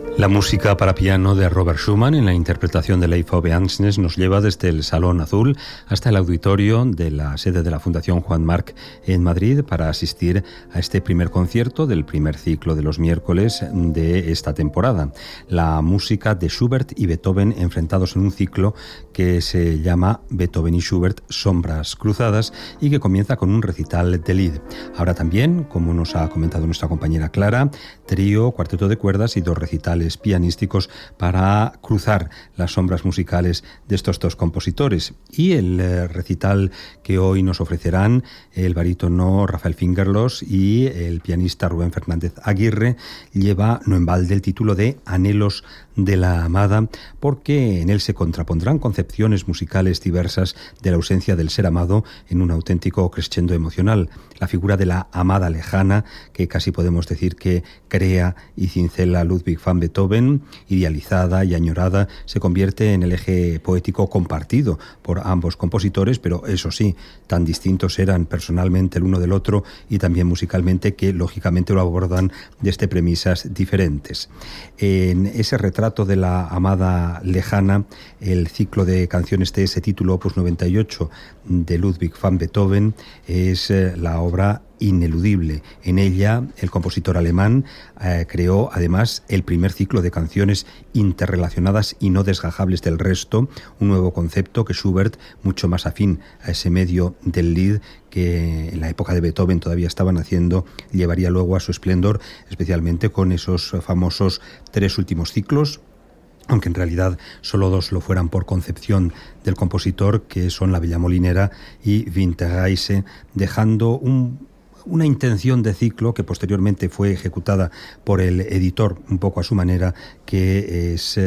La música para piano de Robert Schumann en la interpretación de Leif Ove Andsnes nos lleva desde el Salón Azul hasta el auditorio de la sede de la Fundación Juan Marc en Madrid para asistir a este primer concierto del primer ciclo de los miércoles de esta temporada. La música de Schubert y Beethoven enfrentados en un ciclo que se llama Beethoven y Schubert Sombras Cruzadas y que comienza con un recital de Lied. Ahora también, como nos ha comentado nuestra compañera Clara, trío, cuarteto de cuerdas y dos recitales pianísticos para cruzar las sombras musicales de estos dos compositores. Y el recital que hoy nos ofrecerán el barítono Rafael Fingerlos y el pianista Rubén Fernández Aguirre lleva no en balde el título de Anhelos de la amada, porque en él se contrapondrán concepciones musicales diversas de la ausencia del ser amado en un auténtico crescendo emocional. La figura de la amada lejana, que casi podemos decir que crea y cincela Ludwig van Beethoven, idealizada y añorada, se convierte en el eje poético compartido por ambos compositores, pero eso sí, tan distintos eran personalmente el uno del otro y también musicalmente que lógicamente lo abordan desde premisas diferentes. En ese retrato de la amada lejana, el ciclo de canciones de ese título, Opus 98, de Ludwig van Beethoven, es la obra ineludible. En ella, el compositor alemán creó además el primer ciclo de canciones interrelacionadas y no desgajables del resto, un nuevo concepto que Schubert, mucho más afín a ese medio del Lied que en la época de Beethoven todavía estaban haciendo, llevaría luego a su esplendor, especialmente con esos famosos tres últimos ciclos, aunque en realidad solo dos lo fueran por concepción del compositor, que son La Bella Molinera y Winterreise, dejando una intención de ciclo que posteriormente fue ejecutada por el editor un poco a su manera, que es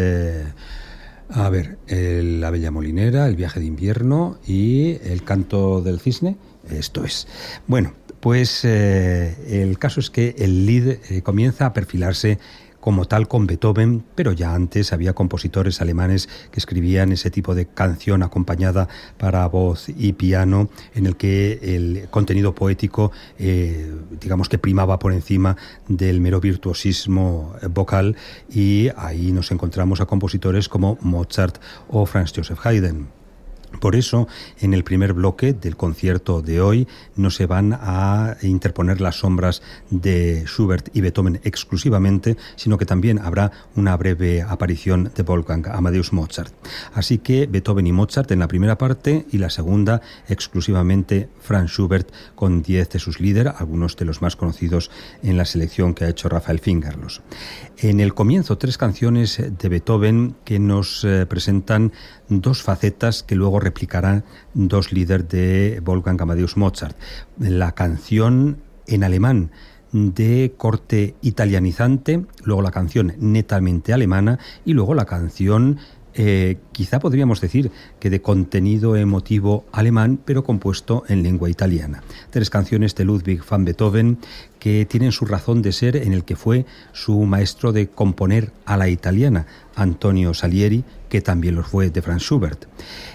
La Bella Molinera, El Viaje de Invierno y El Canto del Cisne. Esto es. Bueno, pues el caso es que el Lied comienza a perfilarse como tal con Beethoven, pero ya antes había compositores alemanes que escribían ese tipo de canción acompañada para voz y piano, en el que el contenido poético digamos que primaba por encima del mero virtuosismo vocal, y ahí nos encontramos a compositores como Mozart o Franz Joseph Haydn. Por eso, en el primer bloque del concierto de hoy no se van a interponer las sombras de Schubert y Beethoven exclusivamente, sino que también habrá una breve aparición de Wolfgang Amadeus Mozart. Así que Beethoven y Mozart en la primera parte, y la segunda exclusivamente Franz Schubert con 10 de sus Lieder, algunos de los más conocidos en la selección que ha hecho Rafael Fingerlos. En el comienzo, tres canciones de Beethoven que nos presentan dos facetas que luego replicarán dos Lieder de Wolfgang Amadeus Mozart. La canción en alemán de corte italianizante, luego la canción netamente alemana y luego la canción quizá podríamos decir que de contenido emotivo alemán, pero compuesto en lengua italiana. Tres canciones de Ludwig van Beethoven que tienen su razón de ser en el que fue su maestro de componer a la italiana, Antonio Salieri, que también lo fue de Franz Schubert.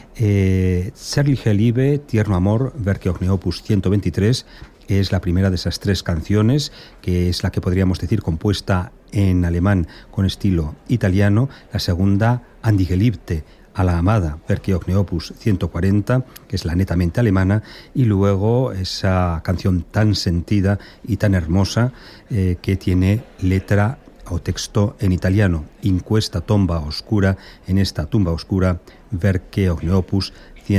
Zärtliche Liebe, Tierno Amor, Werke Opus 123, es la primera de esas tres canciones, que es la que podríamos decir compuesta en alemán con estilo italiano. La segunda, An die Geliebte, a la amada, Werke Opus 140, que es la netamente alemana, y luego esa canción tan sentida y tan hermosa que tiene letra o texto en italiano, In questa tomba oscura, en esta tumba oscura, Werke Opus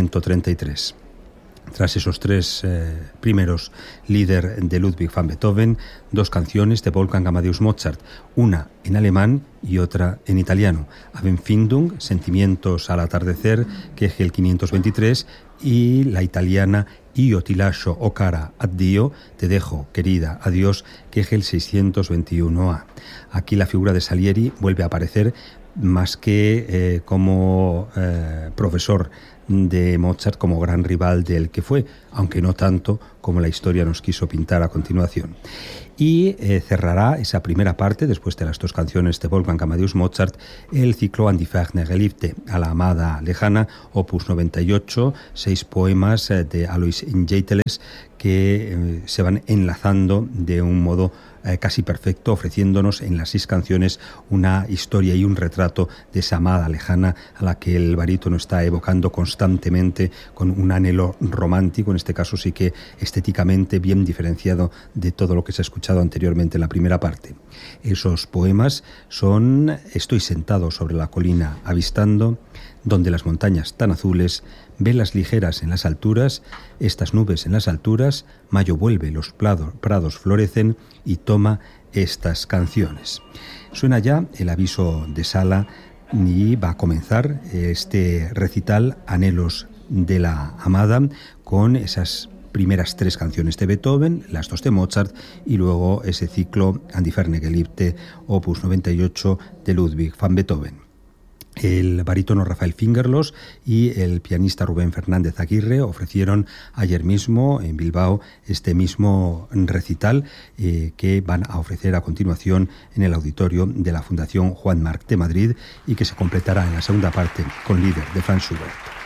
133. Tras esos tres primeros Lieder de Ludwig van Beethoven, dos canciones de Wolfgang Amadeus Mozart, una en alemán y otra en italiano. Abendfindung, Sentimientos al atardecer, que es el 523, y la italiana Io ti lascio, o cara, addio, te dejo, querida, adiós, que es el 621A. Aquí la figura de Salieri vuelve a aparecer más que como profesor de Mozart, como gran rival del que fue, aunque no tanto como la historia nos quiso pintar a continuación. Y cerrará esa primera parte, después de las dos canciones de Wolfgang Amadeus Mozart, el ciclo An die ferne Geliebte, a la amada lejana, opus 98, 6 poemas de Alois Geiteles que se van enlazando de un modo casi perfecto, ofreciéndonos en las 6 canciones una historia y un retrato de esa amada lejana a la que el barítono está evocando constantemente con un anhelo romántico, en este caso sí que estéticamente bien diferenciado de todo lo que se ha escuchado anteriormente en la primera parte. Esos poemas son: estoy sentado sobre la colina avistando, donde las montañas tan azules, velas ligeras en las alturas, estas nubes en las alturas, mayo vuelve, los prados florecen y toma estas canciones. Suena ya el aviso de sala y va a comenzar este recital Anhelos de la amada con esas primeras 3 canciones de Beethoven, las 2 de Mozart y luego ese ciclo An die ferne Geliebte, opus 98 de Ludwig van Beethoven. El barítono Rafael Fingerlos y el pianista Rubén Fernández Aguirre ofrecieron ayer mismo en Bilbao este mismo recital que van a ofrecer a continuación en el auditorio de la Fundación Juan March de Madrid y que se completará en la segunda parte con Lieder de Franz Schubert.